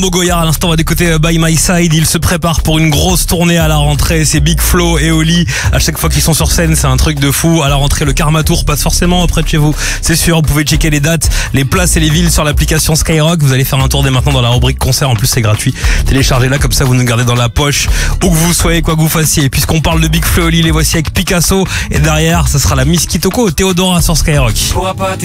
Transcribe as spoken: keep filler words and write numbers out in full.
Mogoyard à l'instant, on va d'écouter By My Side. Il se prépare pour une grosse tournée à la rentrée. C'est Big Flo et Oli. À chaque fois qu'ils sont sur scène, c'est un truc de fou. À la rentrée, le Karma Tour passe forcément auprès de chez vous. C'est sûr, vous pouvez checker les dates, les places et les villes sur l'application Skyrock. Vous allez faire un tour dès maintenant dans la rubrique concert. En plus, c'est gratuit. Téléchargez-la, comme ça vous nous gardez dans la poche. Où que vous soyez, quoi que vous fassiez. Et puisqu'on parle de Big Flo et Oli, les voici avec Picasso. Et derrière, ça sera la Miss Kitoko, Théodora sur Skyrock.